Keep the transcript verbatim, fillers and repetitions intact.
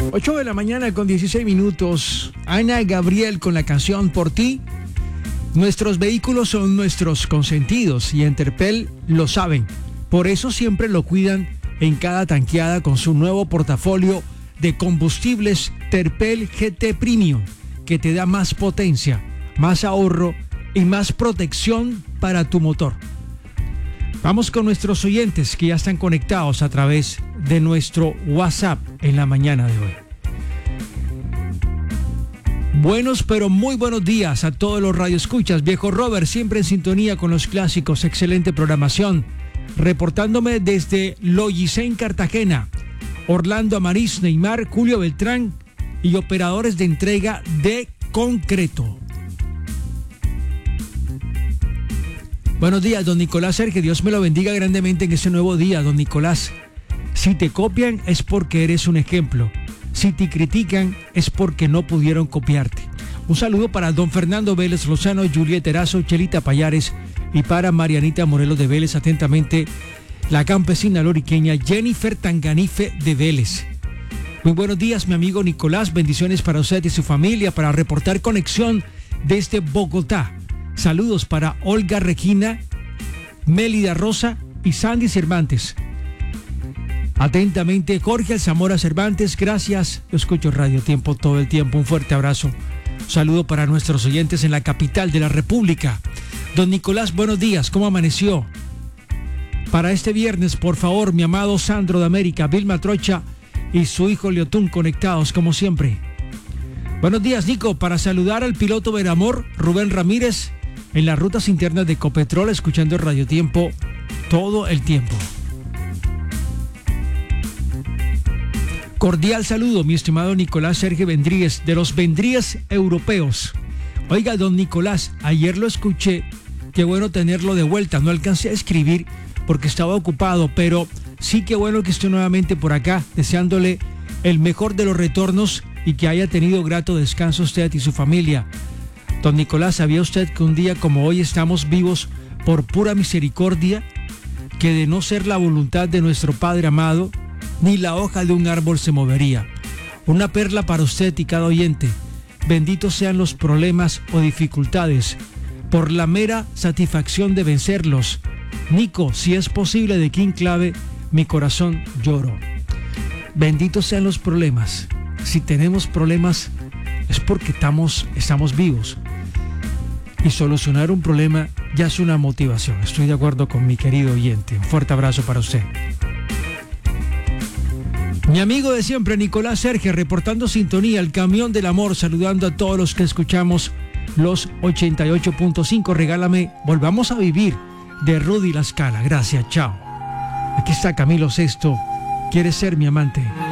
ocho de la mañana con dieciséis minutos. Ana Gabriel con la canción Por Ti. Nuestros vehículos son nuestros consentidos y en Terpel lo saben. Por eso siempre lo cuidan en cada tanqueada con su nuevo portafolio de combustibles Terpel G T Premium, que te da más potencia, más ahorro y más protección para tu motor. Vamos con nuestros oyentes que ya están conectados a través de nuestro WhatsApp en la mañana de hoy. Buenos pero muy buenos días a todos los radioescuchas. Viejo Robert, siempre en sintonía con los clásicos, excelente programación. Reportándome desde Logicen, Cartagena. Orlando Amariz, Neymar, Julio Beltrán y operadores de entrega de concreto. Buenos días, don Nicolás Sergio. Dios me lo bendiga grandemente en este nuevo día, don Nicolás. Si te copian es porque eres un ejemplo. Si te critican es porque no pudieron copiarte. Un saludo para don Fernando Vélez Lozano, Julieta Erazo, Chelita Payares y para Marianita Morelos de Vélez. Atentamente, la campesina loriqueña Jennifer Tanganife de Vélez. Muy buenos días, mi amigo Nicolás. Bendiciones para usted y su familia para reportar conexión desde Bogotá. Saludos para Olga Regina, Mélida Rosa y Sandy Cervantes. Atentamente, Jorge Zamora Cervantes, gracias. Yo escucho Radio Tiempo todo el tiempo. Un fuerte abrazo. Un saludo para nuestros oyentes en la capital de la República. Don Nicolás, buenos días. ¿Cómo amaneció? Para este viernes, por favor, mi amado Sandro de América, Vilma Trocha y su hijo Leotún conectados como siempre. Buenos días, Nico. Para saludar al piloto Veramor, Rubén Ramírez, en las rutas internas de Ecopetrol, escuchando Radio Tiempo todo el tiempo. Cordial saludo, mi estimado Nicolás Sergio Vendríez, de los Vendríez europeos. Oiga, don Nicolás, ayer lo escuché, qué bueno tenerlo de vuelta. No alcancé a escribir porque estaba ocupado, pero sí que bueno que esté nuevamente por acá, deseándole el mejor de los retornos y que haya tenido grato descanso usted y su familia. Don Nicolás, ¿sabía usted que un día como hoy estamos vivos por pura misericordia? Que de no ser la voluntad de nuestro Padre amado, ni la hoja de un árbol se movería. Una perla para usted y cada oyente. Benditos sean los problemas o dificultades, por la mera satisfacción de vencerlos. Nico, si es posible, de King Clave, mi corazón lloro. Benditos sean los problemas. Si tenemos problemas es porque estamos, estamos vivos. Y solucionar un problema ya es una motivación. Estoy de acuerdo con mi querido oyente. Un fuerte abrazo para usted. Mi amigo de siempre, Nicolás Sergio, reportando sintonía, el camión del amor, saludando a todos los que escuchamos los ochenta y ocho punto cinco. Regálame Volvamos a Vivir de Rudy La Scala. Gracias, chao. Aquí está Camilo Sesto. ¿Quieres ser mi amante?